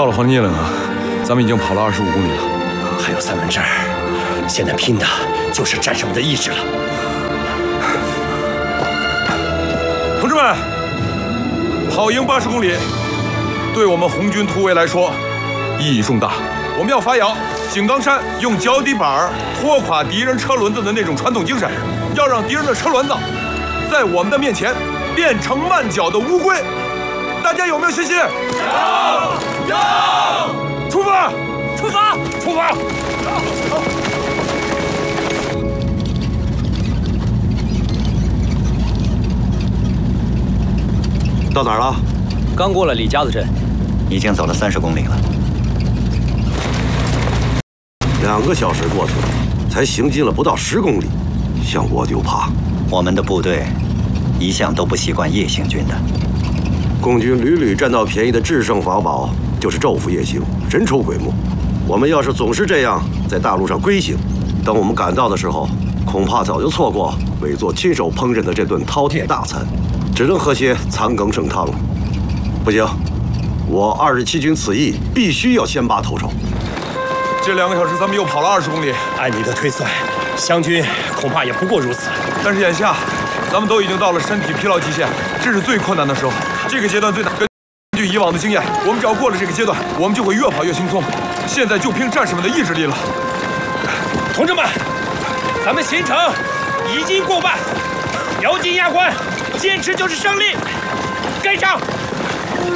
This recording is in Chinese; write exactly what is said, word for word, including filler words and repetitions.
到了黄金岭了，咱们已经跑了二十五公里了， 还有三分之二。现在拼的就是战士们的意志了。 同志们，跑赢八十公里，对我们红军突围来说意义重大。我们要发扬井冈山用脚底板拖垮敌人车轮子的那种传统精神，要让敌人的车轮子在我们的面前变成慢脚的乌龟。大家有没有信心？有！有！出发！ 出发！ 出发！ 到哪儿了？ 刚过了李家子镇， 已经走了三十公里了。 两个小时过去了，才行进了不到十公里，向我丢怕。 我们的部队一向都不习惯夜行军的。 共军屡屡占到便宜的制胜法宝，就是昼伏夜行，人愁鬼目。我们要是总是这样在大路上归行，等我们赶到的时候，恐怕早就错过委座亲手烹饪的这顿饕餮大餐，只能喝些残羹剩汤了。不行，我二十七军此役必须要先拔头筹。 这两个小时咱们又跑了二十公里， 按你的推算，湘军恐怕也不过如此。 但是眼下，咱们都已经到了身体疲劳极限，这是最困难的时候。这个阶段最难。根据以往的经验，我们只要过了这个阶段，我们就会越跑越轻松。现在就凭战士们的意志力了。 同志们，咱们行程已经过半，咬紧牙关，坚持就是胜利。跟上！